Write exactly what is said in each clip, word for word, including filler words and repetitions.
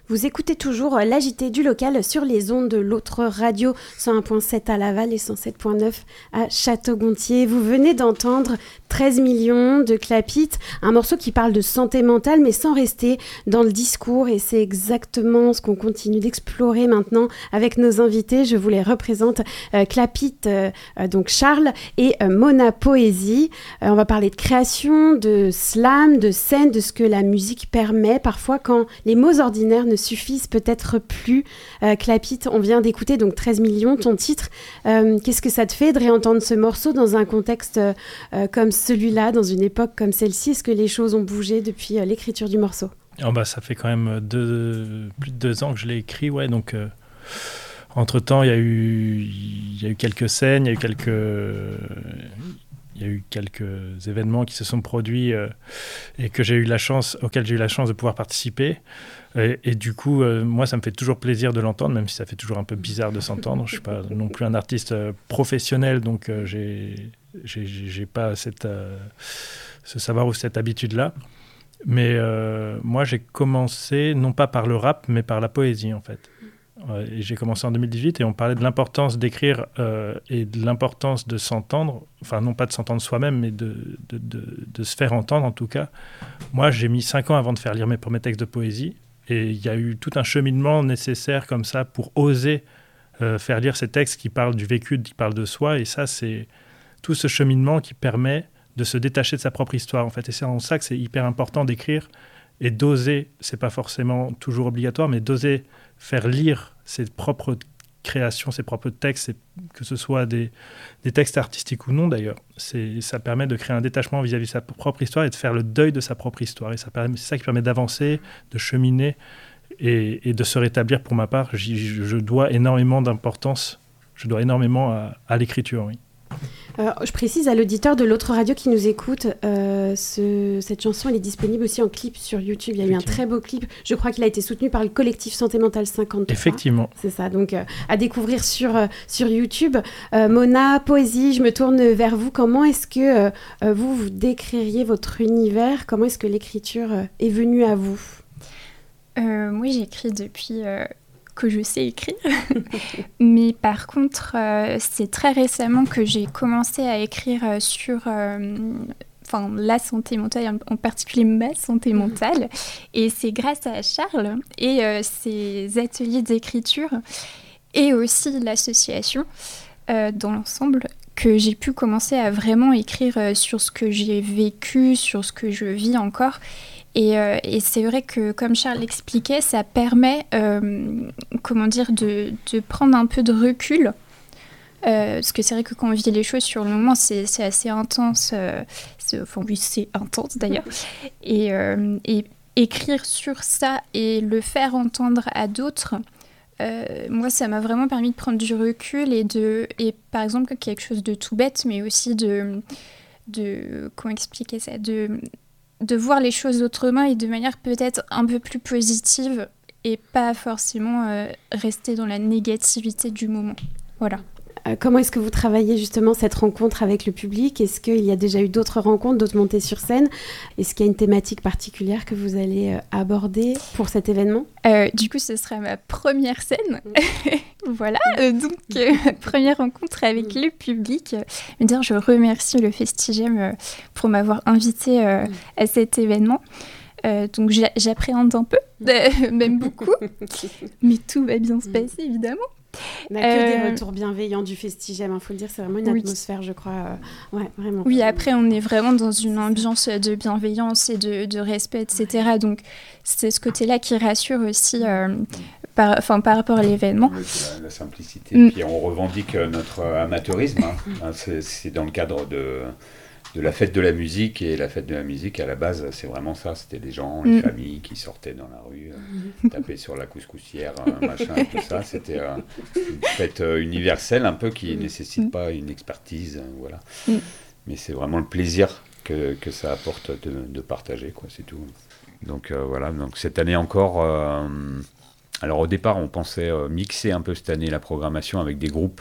Vous écoutez toujours l'A J T du local sur les ondes de l'autre radio, cent un virgule sept à Laval et cent sept virgule neuf à Château-Gontier. Vous venez d'entendre treize millions de Clapit, un morceau qui parle de santé mentale mais sans rester dans le discours, et c'est exactement ce qu'on continue d'explorer maintenant avec nos invités. Je vous les représente, euh, Clapit, euh, euh, donc Charles, et euh, Mona Poésie. Euh, on va parler de création, de slam, de scène, de ce que la musique permet parfois quand les mots ordinaires ne suffisent peut-être plus. Euh, Clapit, on vient d'écouter donc treize millions, ton titre. Euh, qu'est-ce que ça te fait de réentendre ce morceau dans un contexte euh, comme celui-là, dans une époque comme celle-ci? Est-ce que les choses ont bougé depuis euh, l'écriture du morceau? Oh bah, ça fait quand même deux, plus de deux ans que je l'ai écrit, ouais, donc euh, entre-temps, il y a eu, il y a eu quelques scènes, il y a eu quelques... Il y a eu quelques événements qui se sont produits euh, et que j'ai eu la chance, auxquels j'ai eu la chance de pouvoir participer. Et, et du coup, euh, moi, ça me fait toujours plaisir de l'entendre, même si ça fait toujours un peu bizarre de s'entendre. Je ne suis pas non plus un artiste euh, professionnel, donc euh, j'ai, j'ai, j'ai pas cette, euh, ce savoir ou cette habitude-là. Mais euh, moi, j'ai commencé, non pas par le rap, mais par la poésie, en fait. Et j'ai commencé en deux mille dix-huit et on parlait de l'importance d'écrire euh, et de l'importance de s'entendre, enfin non pas de s'entendre soi-même, mais de, de, de, de se faire entendre en tout cas. Moi, j'ai mis cinq ans avant de faire lire mes premiers textes de poésie, et il y a eu tout un cheminement nécessaire comme ça pour oser euh, faire lire ces textes qui parlent du vécu, qui parlent de soi, et ça, c'est tout ce cheminement qui permet de se détacher de sa propre histoire, en fait. Et c'est en ça que c'est hyper important d'écrire et d'oser, c'est pas forcément toujours obligatoire, mais d'oser faire lire ses propres créations, ses propres textes, que ce soit des, des textes artistiques ou non d'ailleurs. C'est, ça permet de créer un détachement vis-à-vis de sa propre histoire et de faire le deuil de sa propre histoire. Et ça permet, c'est ça qui permet d'avancer, de cheminer et, et de se rétablir. Pour ma part, j'y, je dois énormément d'importance, je dois énormément à, à l'écriture, oui. Euh, je précise à l'auditeur de l'autre radio qui nous écoute, euh, ce, cette chanson elle est disponible aussi en clip sur YouTube. Il y a eu un très beau clip. Je crois qu'il a été soutenu par le collectif Santé Mentale cinquante-trois. Effectivement. C'est ça, donc euh, à découvrir sur, euh, sur YouTube. Euh, Mona, Poésie, je me tourne vers vous. Comment est-ce que euh, vous, vous décririez votre univers? Comment est-ce que l'écriture euh, est venue à vous? euh, Moi, j'écris depuis... Euh... que je sais écrire. Mais par contre, euh, c'est très récemment que j'ai commencé à écrire euh, sur euh, enfin, la santé mentale, en particulier ma santé mentale. Et c'est grâce à Charles et euh, ses ateliers d'écriture et aussi l'association euh, dans l'ensemble que j'ai pu commencer à vraiment écrire euh, sur ce que j'ai vécu, sur ce que je vis encore. Et, euh, et c'est vrai que, comme Charles l'expliquait, ça permet, euh, comment dire, de, de prendre un peu de recul. Euh, parce que c'est vrai que quand on vit les choses sur le moment, c'est, c'est assez intense. Euh, c'est, enfin oui, c'est intense d'ailleurs. Et, euh, et écrire sur ça et le faire entendre à d'autres, euh, moi, ça m'a vraiment permis de prendre du recul et, de, et par exemple, quelque chose de tout bête, mais aussi de... de comment expliquer ça de... de voir les choses autrement et de manière peut-être un peu plus positive et pas forcément euh, rester dans la négativité du moment. Voilà. Euh, comment est-ce que vous travaillez justement cette rencontre avec le public? Est-ce qu'il y a déjà eu d'autres rencontres, d'autres montées sur scène? Est-ce qu'il y a une thématique particulière que vous allez euh, aborder pour cet événement? euh, Du coup, ce sera ma première scène. Voilà, euh, donc euh, première rencontre avec le public. D'ailleurs, je remercie le Festigem euh, pour m'avoir invitée euh, à cet événement. Euh, donc j'a- j'appréhende un peu, euh, même beaucoup, mais tout va bien se passer évidemment. On n'a que euh... des retours bienveillants du Festigem, il hein, faut le dire, c'est vraiment une oui. atmosphère, je crois. Euh... Ouais, vraiment. Oui, après, on est vraiment dans une ambiance de bienveillance et de, de respect, et cetera. Donc, c'est ce côté-là qui rassure aussi euh, par, par rapport à l'événement. La, la simplicité. Mm. Puis on revendique notre amateurisme. Hein. c'est, c'est dans le cadre de... de la fête de la musique, et la fête de la musique à la base c'est vraiment ça, c'était les gens, les mmh. familles qui sortaient dans la rue, euh, taper sur la couscoussière, euh, machin, tout ça, c'était euh, une fête euh, universelle un peu qui ne nécessite pas une expertise, euh, voilà. Mmh. Mais c'est vraiment le plaisir que, que ça apporte de, de partager, quoi, c'est tout. Donc euh, voilà, donc cette année encore, euh, alors au départ on pensait euh, mixer un peu cette année la programmation avec des groupes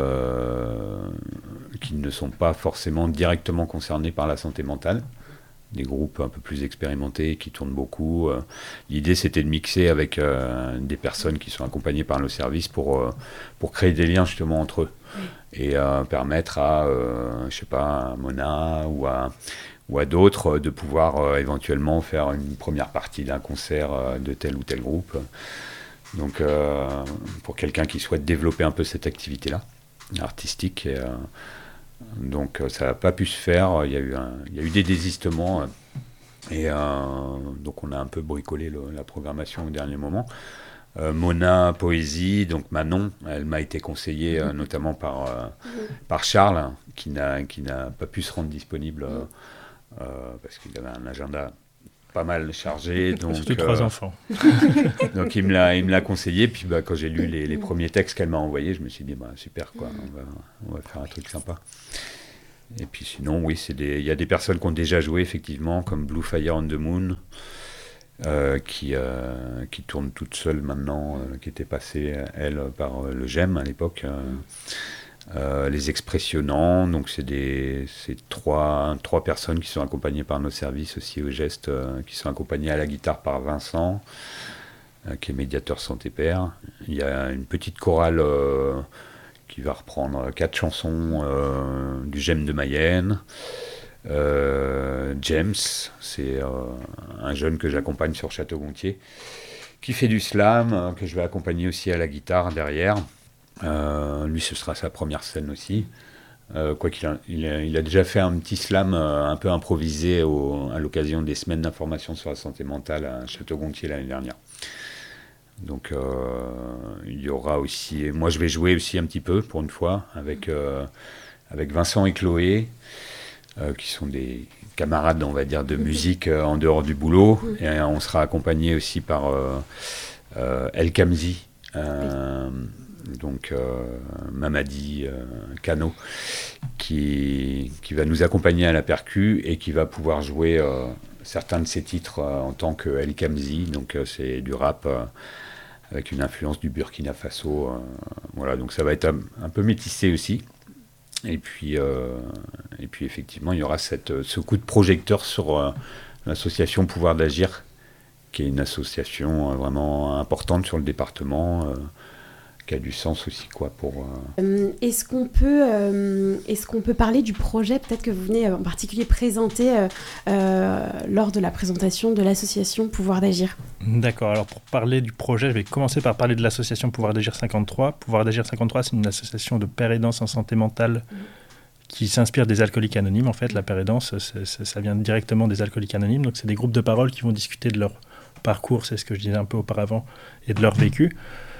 Euh, qui ne sont pas forcément directement concernés par la santé mentale. des groupes un peu plus expérimentés qui tournent beaucoup. Euh, l'idée, c'était de mixer avec euh, des personnes qui sont accompagnées par nos services pour, euh, pour créer des liens justement entre eux. Oui. Et euh, permettre à, euh, je sais pas, à Mona ou à, ou à d'autres de pouvoir euh, éventuellement faire une première partie d'un concert euh, de tel ou tel groupe. Donc, euh, pour quelqu'un qui souhaite développer un peu cette activité-là, artistique. Et, euh, donc, ça n'a pas pu se faire. Il y a eu, un, il y a eu des désistements. Et euh, donc, on a un peu bricolé le, la programmation au dernier moment. Euh, Mona, Poésie, donc Manon, elle m'a été conseillée euh, notamment par, euh, par Charles, qui n'a, qui n'a pas pu se rendre disponible euh, euh, parce qu'il avait un agenda pas mal chargé. Donc, surtout euh, trois enfants. Donc il me l'a, il me l'a conseillé, puis bah, quand j'ai lu les, les premiers textes qu'elle m'a envoyés, je me suis dit, bah, super, quoi, on va, on va faire un truc sympa. Et puis sinon, oui, c'est des, il y a des personnes qui ont déjà joué, effectivement, comme Blue Fire on the Moon, euh, qui, euh, qui tourne toute seule maintenant, euh, qui était passée, elle, par euh, le G E M à l'époque. Euh, Euh, les Expressionnants, donc c'est, des, c'est trois, trois personnes qui sont accompagnées par nos services aussi au geste, euh, qui sont accompagnées à la guitare par Vincent, euh, qui est médiateur santé-père. Il y a une petite chorale euh, qui va reprendre quatre chansons euh, du G E M de Mayenne. Euh, James, c'est euh, un jeune que j'accompagne sur Château-Gontier, qui fait du slam, euh, que je vais accompagner aussi à la guitare derrière. Euh, lui, ce sera sa première scène aussi. Euh, quoi qu'il a, il a, il a déjà fait un petit slam euh, un peu improvisé au, à l'occasion des semaines d'information sur la santé mentale à Château-Gontier l'année dernière. Donc, euh, il y aura aussi... Moi, je vais jouer aussi un petit peu, pour une fois, avec, euh, avec Vincent et Chloé, euh, qui sont des camarades, on va dire, de musique euh, en dehors du boulot. Et euh, on sera accompagné aussi par euh, euh, El Kamzi, euh, donc euh, Mamadi euh, Kano, qui, qui va nous accompagner à la percu et qui va pouvoir jouer euh, certains de ses titres euh, en tant que El Kamzi, donc euh, c'est du rap euh, avec une influence du Burkina Faso, euh, voilà, donc ça va être un, un peu métissé aussi. Et puis, euh, et puis effectivement, il y aura cette, ce coup de projecteur sur euh, l'association Pouvoir d'Agir, qui est une association euh, vraiment importante sur le département, euh, qui a du sens aussi, quoi, pour... Euh... Euh, est-ce qu'on peut, euh, est-ce qu'on peut parler du projet, peut-être que vous venez en particulier présenter euh, euh, lors de la présentation de l'association Pouvoir d'Agir ? D'accord, alors pour parler du projet, je vais commencer par parler de l'association Pouvoir d'Agir cinquante-trois. Pouvoir d'Agir cinquante-trois, c'est une association de père aidance en santé mentale mmh. qui s'inspire des alcooliques anonymes. En fait, la père aidance, c'est, c'est, ça vient directement des alcooliques anonymes. Donc, c'est des groupes de parole qui vont discuter de leur parcours, c'est ce que je disais un peu auparavant, et de leur vécu.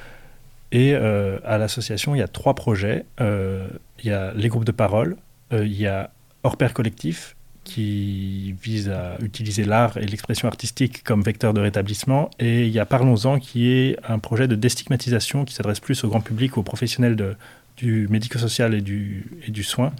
Et euh, à l'association, il y a trois projets. Euh, il y a les groupes de parole, euh, il y a Hors Pair Collectif, qui vise à utiliser l'art et l'expression artistique comme vecteur de rétablissement. Et il y a Parlons-en, qui est un projet de déstigmatisation qui s'adresse plus au grand public, aux professionnels de, du médico-social et du, et du soin.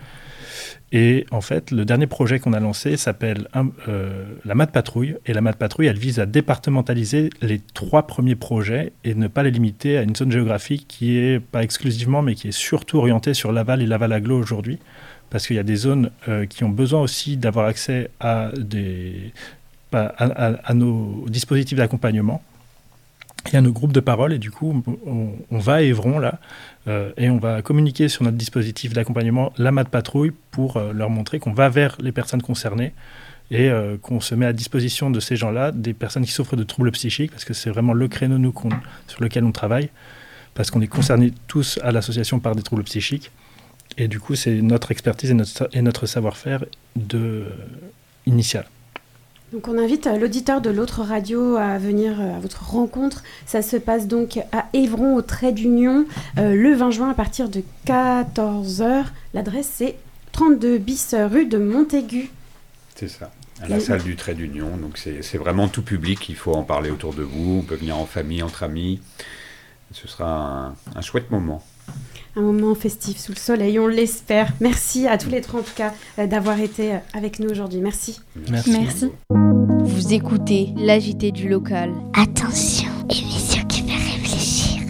Et en fait, le dernier projet qu'on a lancé s'appelle euh, la Mad Patrouille. Et la Mad Patrouille, elle vise à départementaliser les trois premiers projets et ne pas les limiter à une zone géographique qui est, pas exclusivement, mais qui est surtout orientée sur Laval et Laval-Aglo aujourd'hui. Parce qu'il y a des zones euh, qui ont besoin aussi d'avoir accès à, des, à, à, à nos dispositifs d'accompagnement et à nos groupes de parole. Et du coup, on, on va à Évron, là, euh, et on va communiquer sur notre dispositif d'accompagnement, la Mad Patrouille, pour euh, leur montrer qu'on va vers les personnes concernées et euh, qu'on se met à disposition de ces gens-là, des personnes qui souffrent de troubles psychiques, parce que c'est vraiment le créneau nous, qu'on, sur lequel on travaille, parce qu'on est concernés tous à l'association par des troubles psychiques. Et du coup, c'est notre expertise et notre, et notre savoir-faire de, euh, initial. Donc on invite l'auditeur de l'autre radio à venir à votre rencontre. Ça se passe donc à Évron, au Trait d'Union, euh, le vingt juin à partir de quatorze heures. L'adresse, c'est trente-deux bis rue de Montaigu. C'est ça, à la salle du Trait d'Union. Donc c'est, c'est vraiment tout public, il faut en parler autour de vous. On peut venir en famille, entre amis. Ce sera un, un chouette moment. Un moment festif sous le soleil, on l'espère. Merci à tous les trois, en tout cas, d'avoir été avec nous aujourd'hui. Merci. Merci. Merci. Vous écoutez l'A J T du local. Attention, émission qui fait réfléchir.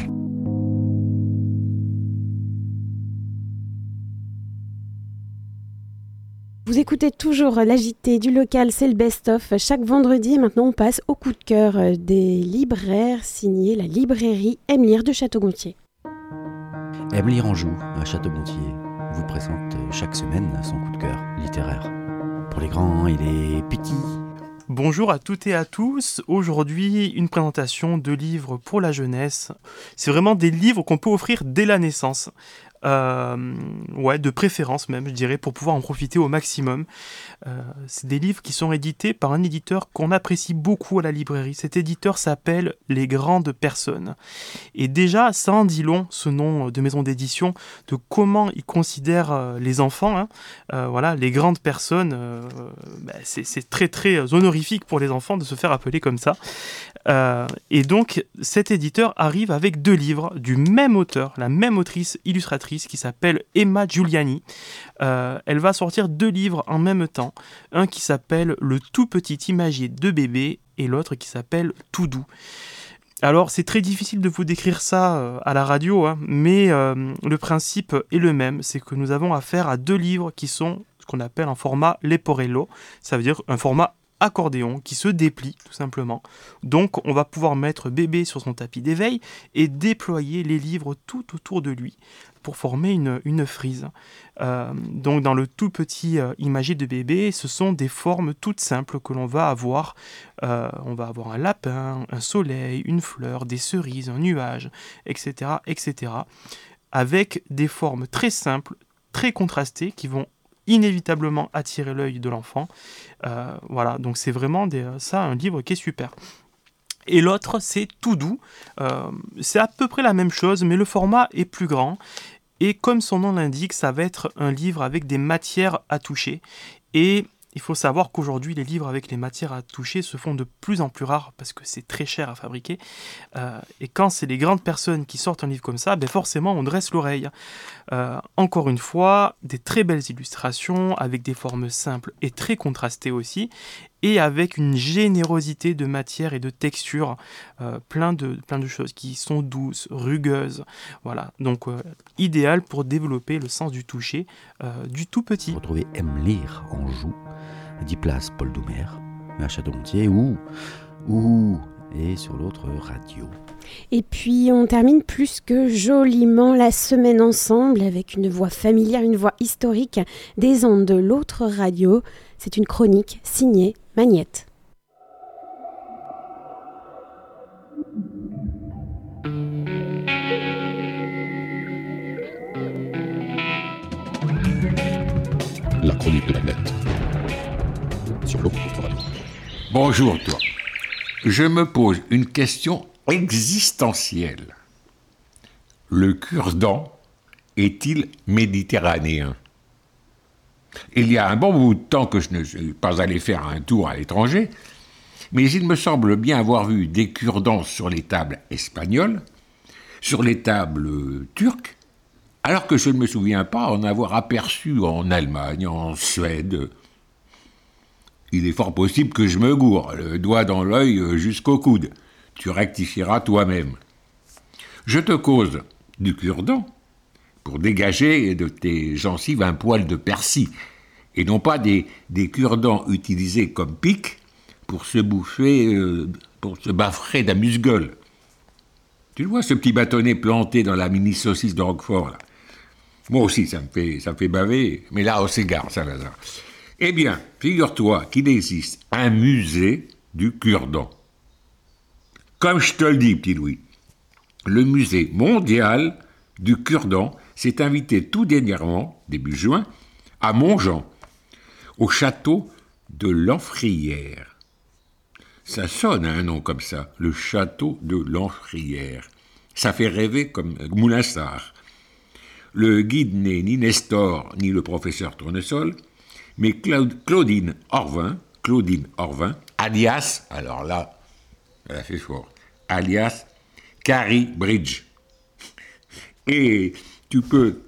Vous écoutez toujours l'A J T du local, c'est le best-of. Chaque vendredi, maintenant, on passe au coup de cœur des libraires signés la librairie Aime Lire de Château-Gontier. Aime Lire Anjou, à Château-Gontier, vous présente chaque semaine son coup de cœur littéraire. Pour les grands et les petits. Bonjour à toutes et à tous. Aujourd'hui, une présentation de livres pour la jeunesse. C'est vraiment des livres qu'on peut offrir dès la naissance. Euh, ouais, de préférence même, je dirais, pour pouvoir en profiter au maximum. Euh, c'est des livres qui sont édités par un éditeur qu'on apprécie beaucoup à la librairie. Cet éditeur s'appelle Les Grandes Personnes. Et déjà, ça en dit long, ce nom de maison d'édition, de comment ils considèrent euh, les enfants. Hein. Euh, voilà, les grandes personnes, euh, bah, c'est, c'est très très honorifique pour les enfants de se faire appeler comme ça. Euh, et donc, cet éditeur arrive avec deux livres du même auteur, la même autrice illustratrice qui s'appelle Emma Giuliani. Euh, elle va sortir deux livres en même temps, un qui s'appelle Le tout petit imagier de bébé et l'autre qui s'appelle Tout doux. Alors, c'est très difficile de vous décrire ça euh, à la radio, hein, mais euh, le principe est le même, c'est que nous avons affaire à deux livres qui sont ce qu'on appelle un format leporello, ça veut dire un format accordéon qui se déplie tout simplement. Donc on va pouvoir mettre bébé sur son tapis d'éveil et déployer les livres tout autour de lui pour former une, une frise. Euh, donc dans le tout petit euh, imagier de bébé, ce sont des formes toutes simples que l'on va avoir. Euh, on va avoir un lapin, un soleil, une fleur, des cerises, un nuage, et cetera, et cetera. Avec des formes très simples, très contrastées qui vont inévitablement attirer l'œil de l'enfant. Euh, voilà, donc c'est vraiment des, ça un livre qui est super. Et l'autre, c'est Tout doux. Euh, c'est à peu près la même chose, mais le format est plus grand. Et comme son nom l'indique, ça va être un livre avec des matières à toucher. Et il faut savoir qu'aujourd'hui, les livres avec les matières à toucher se font de plus en plus rares parce que c'est très cher à fabriquer. Euh, et quand c'est les grandes personnes qui sortent un livre comme ça, ben forcément, on dresse l'oreille. Euh, encore une fois, des très belles illustrations avec des formes simples et très contrastées aussi, et avec une générosité de matière et de texture, euh, plein de, plein de choses qui sont douces, rugueuses. Voilà, donc euh, idéal pour développer le sens du toucher euh, du tout petit. Retrouvez Aime Lire Anjou, dix places Paul Doumer, à Château-Gontier ou, ou et sur l'autre radio. Et puis on termine plus que joliment la semaine ensemble avec une voix familière, une voix historique des ondes de l'autre radio. C'est une chronique signée Magnette. La chronique de Magnette. Sur l'autre radio. Bonjour toi. Je me pose une question existentielle. Le cure-dent est-il méditerranéen ? Il y a un bon bout de temps que je ne suis pas allé faire un tour à l'étranger, mais il me semble bien avoir vu des cure-dents sur les tables espagnoles, sur les tables turques, alors que je ne me souviens pas en avoir aperçu en Allemagne, en Suède. Il est fort possible que je me gourre, le doigt dans l'œil jusqu'au coude. Tu rectifieras toi-même. Je te cause du cure-dent pour dégager de tes gencives un poil de persil, et non pas des, des cure-dents utilisés comme pic pour se bouffer, euh, pour se baffrer d'amuse-gueule. Tu vois ce petit bâtonnet planté dans la mini-saucisse de Roquefort, là ? Moi aussi, ça me fait, ça me fait baver, mais là, au cigare, ça va ça. Eh bien, figure-toi qu'il existe un musée du cure-dent. Comme je te le dis, petit Louis, le musée mondial du cure-dent s'est invité tout dernièrement, début juin, à Montjean, au château de l'Enfrière. Ça sonne un nom comme ça, le château de l'Enfrière. Ça fait rêver comme Moulinsart. Le guide n'est ni Nestor, ni le professeur Tournesol, mais Claude, Claudine Orvin, Claudine Orvin, alias, alors là, elle a fait fort, alias Carrie Bridge. Et tu peux,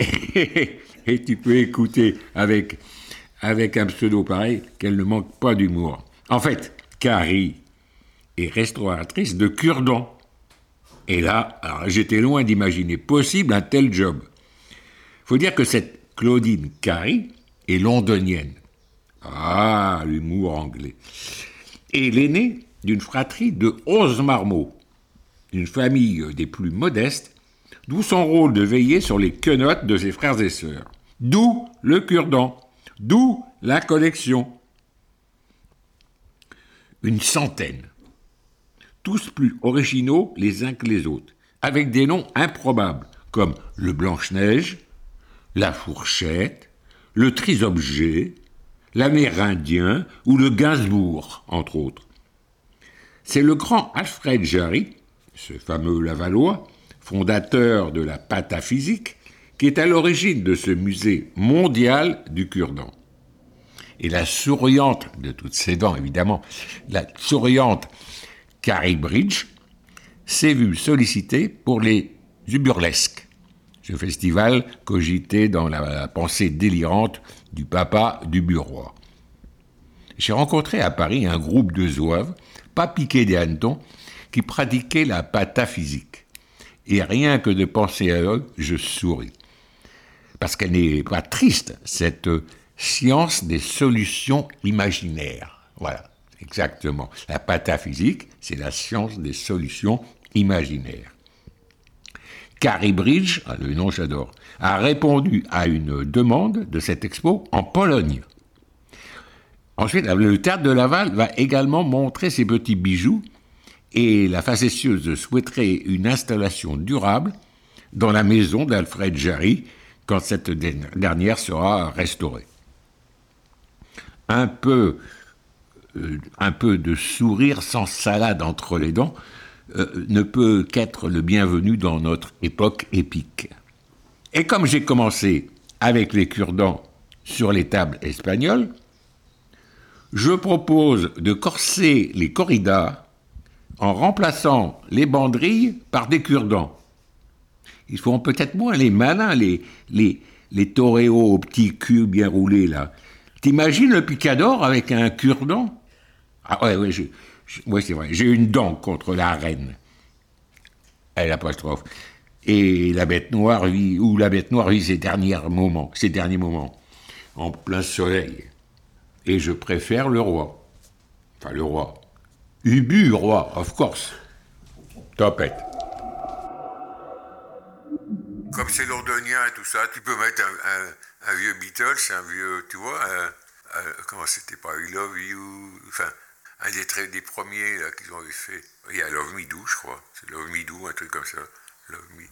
et tu peux écouter avec, avec un pseudo pareil qu'elle ne manque pas d'humour. En fait, Carrie est restauratrice de cure-dents. Et là, alors, j'étais loin d'imaginer possible un tel job. Faut dire que cette Claudine Carrie et londonienne. Ah, l'humour anglais. Et l'aîné d'une fratrie de onze marmots, une famille des plus modestes, d'où son rôle de veiller sur les quenottes de ses frères et sœurs. D'où le cure-dent, d'où la collection. Une centaine, tous plus originaux les uns que les autres, avec des noms improbables, comme le Blanche-Neige, la Fourchette, le Trisobjet, l'Amérindien ou le Gainsbourg, entre autres. C'est le grand Alfred Jarry, ce fameux Lavallois, fondateur de la pataphysique, qui est à l'origine de ce musée mondial du cure-dent. Et la souriante, de toutes ses dents évidemment, la souriante Carrie Bridge s'est vue sollicitée pour les Uburlesques, ce festival cogité dans la, la pensée délirante du papa du Burroi. J'ai rencontré à Paris un groupe de zouaves, pas piqués des hannetons, qui pratiquaient la pataphysique. Et rien que de penser à eux, je souris. Parce qu'elle n'est pas triste, cette science des solutions imaginaires. Voilà, exactement. La pataphysique, c'est la science des solutions imaginaires. Carrie Bridge, le nom j'adore, a répondu à une demande de cette expo en Pologne. Ensuite, le théâtre de Laval va également montrer ses petits bijoux et la facétieuse souhaiterait une installation durable dans la maison d'Alfred Jarry quand cette dernière sera restaurée. Un peu, euh, un peu de sourire sans salade entre les dents euh, ne peut qu'être le bienvenu dans notre époque épique. Et comme j'ai commencé avec les cure-dents sur les tables espagnoles, je propose de corser les corridas en remplaçant les banderilles par des cure-dents. Ils feront peut-être moins les malins, les, les, les toréos au petit cul bien roulé, là. T'imagines le picador avec un cure-dent? Ah ouais, ouais, je, je, ouais, c'est vrai. J'ai une dent contre la reine. Elle apostrophe. Et la bête noire vit, ou la bête noire vit ses derniers moments, ses derniers moments, en plein soleil. Et je préfère le roi. Enfin, le roi. Ubu, roi, of course. Topette. Comme c'est londonien et tout ça, tu peux mettre un, un, un vieux Beatles, un vieux, tu vois, un, un, comment c'était pas, I Love You, enfin, un des, très, des premiers là, qu'ils ont fait. Il y a Love Me Do, je crois. C'est Love Me Do, un truc comme ça. Love Me.